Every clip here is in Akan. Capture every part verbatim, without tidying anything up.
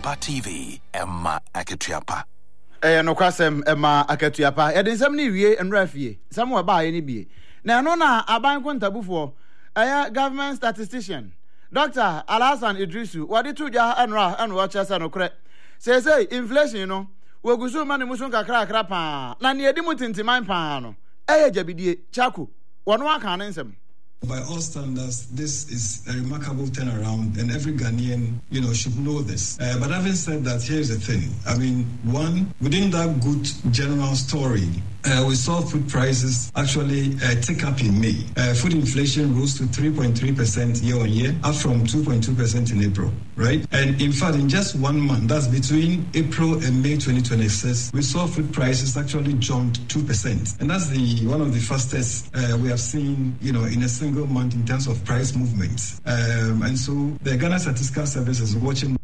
Asumpa T V, Emma Akatuapa. Eh, no kwasem Emma Akatuapa. Edin sem ni wie enra fie. Sem wa ba ye ni bie. Na no na aban kontabufo. Eh, government statistician. Doctor Alhassan Idrisu. Wadi tuja enra enu wa chesa no kre. Say say inflation you know. We gusu mani musun kakra kakra pa. Na ni edi mutintiman pa no. Eh jabidie chaku. Wano aka na nsem. By all standards, this is a remarkable turnaround, and every Ghanaian, you know, should know this. Uh, but having said that, here's the thing. I mean, one, within that good general story, uh, we saw food prices actually uh, tick up in May. Uh, food inflation rose to three point three percent year on year, up from two point two percent in April, right? And in fact, in just one month, that's between April and May twenty twenty-six, we saw food prices actually jumped two percent. And that's the one of the fastest uh, we have seen, you know, in a single month in terms of price movements. Um, and so the Ghana Statistical Service is watching.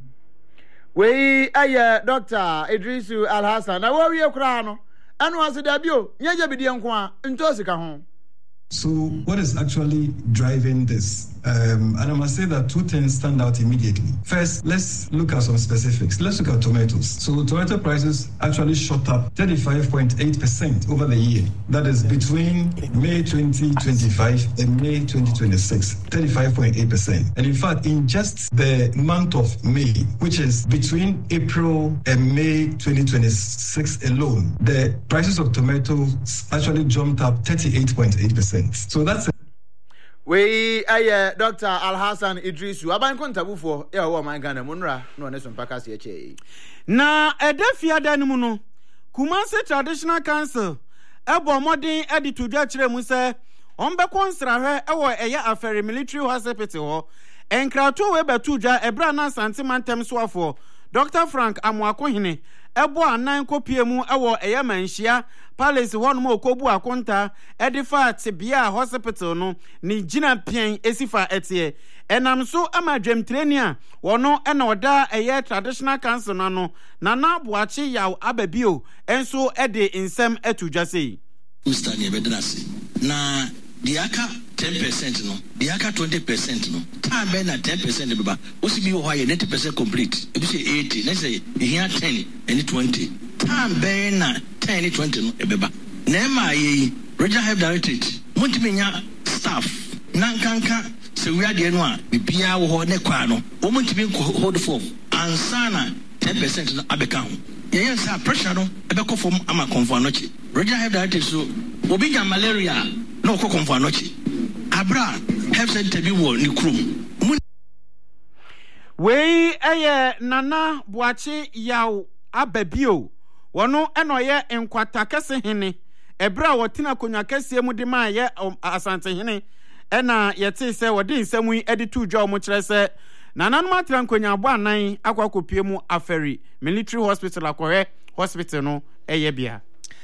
We aye Doctor Idrisu Alhassan. Na wo wie kra no. Anu asedabio, nyaje bidi enko ntosi ka ho. So what is actually driving this? Um, and I must say that two things stand out immediately. First, let's look at some specifics. Let's look at tomatoes. So tomato prices actually shot up thirty-five point eight percent over the year. That is between May twenty twenty-five and May twenty twenty-six, thirty-five point eight percent. And in fact, in just the month of May, which is between April and May twenty twenty-six alone, the prices of tomatoes actually jumped up thirty-eight point eight percent. So that's a We aye Doctor Alhassan Idrisu aban kontabufo e wo man Ghana munra no ne sompa kase eche na edafia dan mu no Kumasi Traditional Council ebo modern editor dwa kire mu se ombe konsrahwe e wo eye afere military hospital ho enkrato we betu dwa ebra na santimantem soafo Doctor Frank Amuakohene ebo anan kopie mu e wo eye manhia Palace one mo kobu akonta edifa tibia hospital no ni gina pian esifa etie enam so amadwem training wono ena oda eye Traditional Council no no na na boache yaw ababio enso ede insem etudwase Mister Nebedrasi na diaka ten percent no diaka twenty percent no time na ten percent beba osibi ho aye ninety percent complete ebi say eighty let's say here ten and twenty time ben na ten and twenty no ebeba na ma ye regional health directorate muntiminya staff nankanka se wi ade no a bibia wo ho ne kwa no o muntimi hold form ansana ten percent no abeka ho ye yen sa pressure no ebeko form ama konfo anochi regional health directorate so obi nya malaria no ko konfo anochi abra health center bi wo ni krum we eye nana boache yaw ababio wono eno ye enkwata kese hene ebra wotina konwa kese mu de ma ye asante hene ena yete se wodi nsemu edi tu dwa omo kire se nananom atra nkonya abo anan akwakopie mu aferi military hospital akohe hospital no eye bia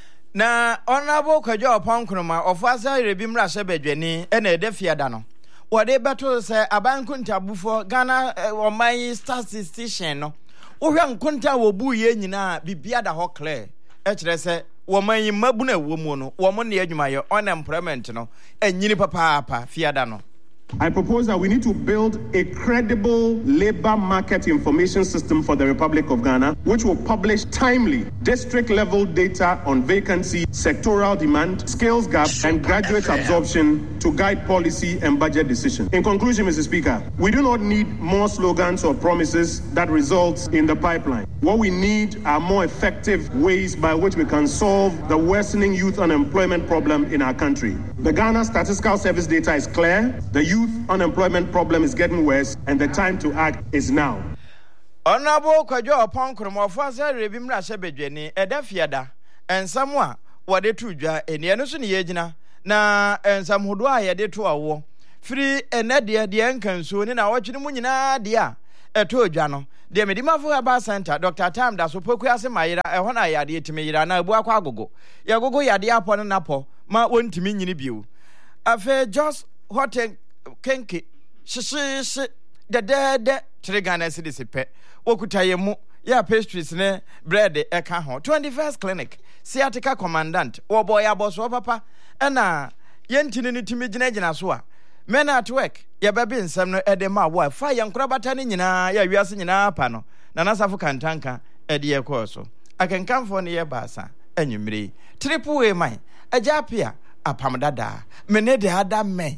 na honorable Kwadwo Oponkroma ofasa rebi mra sebedwani ena edafia da no wode beto se abankunta bufo Ghana oman statistician no wohwe nkunta wo bu ye nyina bibia da ho clear e kire se woman mabu na wo mu no wo mo ne adwuma ye unemployment no enyini papa papa fiada no. I propose that we need to build a credible labor market information system for the Republic of Ghana, which will publish timely district-level data on vacancy, sectoral demand, skills gap, and graduate absorption to guide policy and budget decisions. In conclusion, Mister Speaker, we do not need more slogans or promises that result in the pipeline. What we need are more effective ways by which we can solve the worsening youth unemployment problem in our country. The Ghana Statistical Service data is clear. The youth unemployment problem is getting worse, and the time to act is now. Honorable Kwadwo Oponkroma ofasa rebi mra sebedwani edafiada ensamwa wade tudwa ene no so ne yegina na ensamhodo a yede to awo free enade de enkanso ne na wotwene mu nyina de a eto odwa no de medimafo aba center Doctor Tam da so poku ase mayira ehọ na yade etime yira na abu akwa agogo ya gogo yade apo ne napo ma wontimi nyini biu afa just hotel kenke shishi de de de Ghana city pe okutaye mu ya pastries ne bread eka ho twenty-first clinic sciatica commandant wo boy aboso papa ena yentini ni timi gina gina so a men at work ya bebe nsem no edema wo fa yankura bata ne nyina ya wiase nyina pa no na nasafo kantanka ɛde yɛ kɔɔ so akenkanfoɔ no yɛ baasa anwummere triple a man agya apia apam dada mene de ada men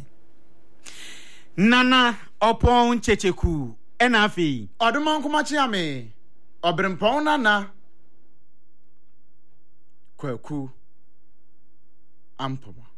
nana ɔpɔn checheku ɛna afei ɔdoma nkomakye ame ɔberempɔn nana kwaku ampoma